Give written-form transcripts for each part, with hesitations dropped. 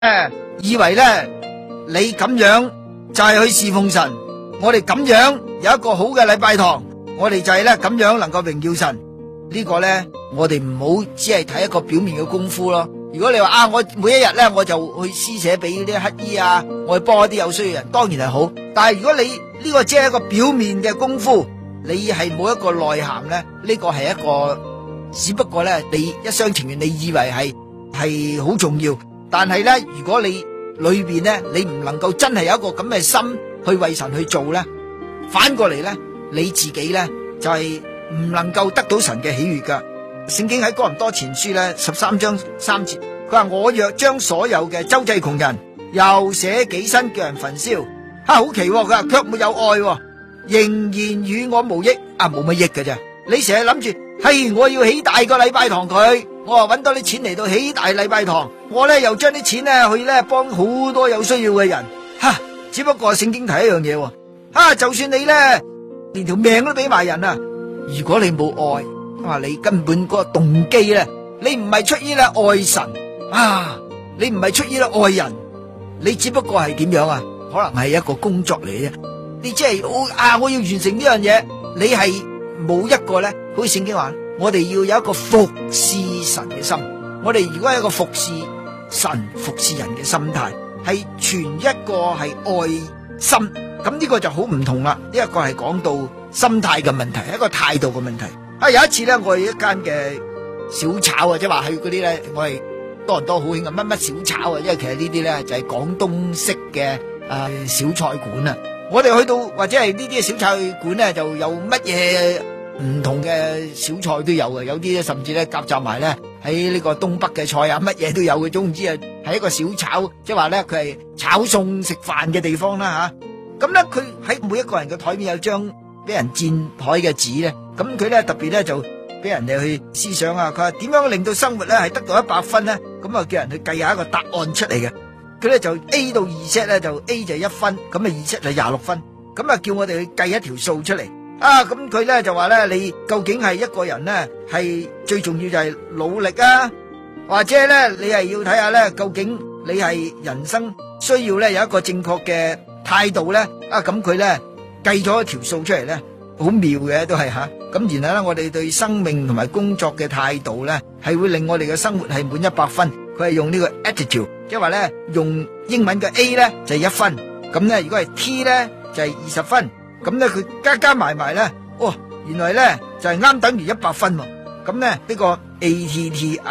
以為咧你咁樣就係去侍奉神，我哋咁樣有一個好嘅禮拜堂，我哋就係咧咁樣能夠榮耀神。呢個咧我哋唔好只係睇一個表面嘅功夫咯。如果你話我每一日咧我就去施捨俾啲乞兒啊，我去幫一啲有需要人，當然係好。但係如果你呢個只係一個表面嘅功夫，你係冇一個內涵咧，呢個係一個只不過咧你一廂情願，你以為係好重要，但係咧如果你裏邊咧你唔能夠真係有一個咁嘅心去為神去做咧，反過嚟咧你自己咧就係唔能夠得到神嘅喜悅噶。聖經喺哥林多前書咧13章3節，佢話我若將所有嘅周濟窮人，又捨己身叫人焚燒，好奇佢話卻沒有愛，仍然與我無益，冇乜益嘅啫。你成日諗住係我要起大個禮拜堂佢，我話搵多啲錢嚟到起大禮拜堂，我咧又將啲錢咧去咧幫好多有需要嘅人，只不過聖經提一樣嘢，就算你咧連條命都俾埋人啊，如果你冇愛，你根本嗰個動機咧，你唔係出於咧愛神你唔係出於咧愛人，你只不過係點樣啊？可能係一個工作嚟啫，你即係我要完成呢樣嘢，你係冇一個咧，好似聖經話，我哋要有一個服侍神嘅心。我哋如果有一個服侍神、服侍人嘅心態，係全一個係愛心，咁呢個就好唔同啦。呢一個係講到心態嘅問題，係一個態度嘅問題。有一次咧，我去一間嘅小炒即係話去嗰啲咧，我係多倫多好興嘅乜乜小炒因為其實呢啲咧就係廣東式嘅小菜館啊。我哋去到或者係呢啲小菜館咧，就有乜嘢唔同嘅小菜都有嘅，有啲甚至咧夾雜埋咧喺呢個東北嘅菜乜嘢都有嘅。總之係一個小炒，即係話咧佢係炒餸食飯嘅地方啦吓。咁咧佢喺每一個人嘅台面有張俾人佔台嘅紙咧，咁佢咧特別咧就俾人哋去思想佢話點樣令到生活咧係得到100分咧，咁叫人去計下一個答案出嚟嘅。佢咧就 A 到 Z 咧就 A 就1分，咁2Z就26分，咁叫我哋去計一條數出嚟。咁佢咧就話咧，你究竟係一個人咧係最重要就係努力或者咧你係要睇下咧，究竟你係人生需要咧有一個正確嘅態度咧。咁佢咧計咗一條數出嚟咧，好妙嘅都係咁然後咧，我哋對生命同埋工作嘅態度咧，係會令我哋嘅生活係滿100分。佢係用呢個 attitude， 即係話咧用英文嘅 A 咧就係1分，咁咧如果係 T 咧就係20分，咁咧佢加埋咧，原來咧就係啱等於100分。咁咧呢個 ATTITUDE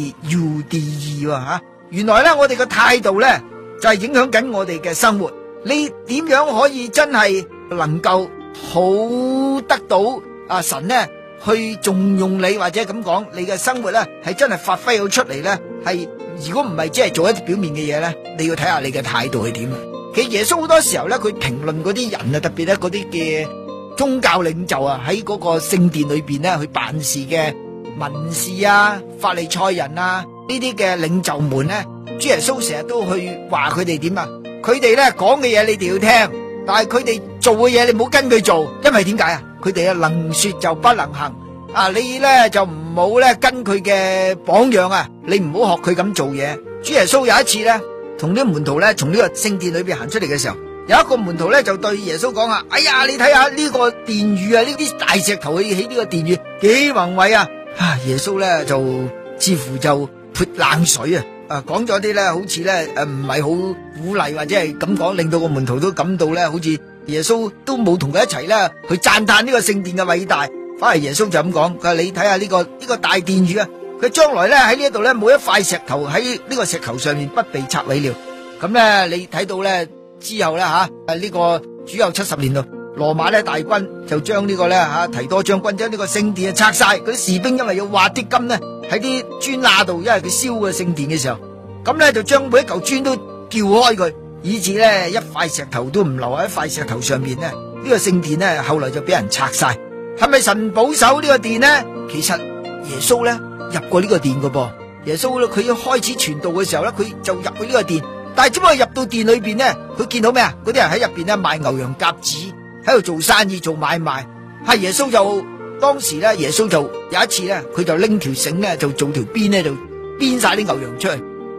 原來咧我哋嘅態度咧就係影響緊我哋嘅生活。你點樣可以真係能夠好得到神咧去重用你，或者咁講，你嘅生活咧係真係發揮到出嚟咧？係如果唔係只係做一啲表面嘅嘢咧，你要睇下你嘅態度係點。其實耶穌好多時候咧，佢評論嗰啲人特別咧嗰啲嘅宗教領袖喺嗰個聖殿裏邊咧去辦事嘅文士法利賽人呢啲嘅領袖們咧，主耶穌成日都去話佢哋點佢哋咧講嘅嘢你哋要聽，但係佢哋做嘅嘢你唔好跟佢做，因為點解佢哋能說就不能行你咧就唔好咧跟佢嘅榜樣你唔好學佢咁做嘢。主耶穌有一次咧同啲門徒咧從呢個聖殿裏邊行出嚟嘅時候，有一個門徒咧就對耶穌講哎呀，你睇下呢個殿宇呢啲大石頭去起呢個殿宇幾宏偉耶穌咧就似乎就潑冷水講咗啲咧好似咧唔係好鼓勵，或者係咁講，令到個門徒都感到咧好似耶穌都冇同佢一齊咧去讚嘆呢個聖殿嘅偉大，反而耶穌就咁講，佢話你睇下呢個大殿宇佢將來咧喺呢一度咧冇一塊石頭喺呢個石頭上面不被拆毀了。咁咧你睇到咧之後咧呢個主後70年度羅馬咧大軍就將呢個咧提多將軍將呢個聖殿拆晒，嗰啲士兵因為要挖啲金咧喺啲磚罅度，因為佢燒個聖殿嘅時候，咁咧就將每一嚿磚都撬開佢，以至咧一塊石頭都唔留喺一塊石頭上面咧。呢個聖殿咧後來就俾人拆晒。係咪神保守呢個殿呢？其實耶穌咧入過呢個殿噶噃。耶穌咧佢一開始傳道嘅時候咧，佢就入去呢個殿，但係只不過入到殿裏邊咧，佢見到咩嗰啲人喺入邊咧賣牛羊鴿子，喺度做生意做買賣。耶穌就當時咧，耶穌就有一次咧，佢就拎條繩咧就做條鞭咧就鞭晒啲牛羊出去。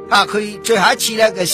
佢最後一次咧嘅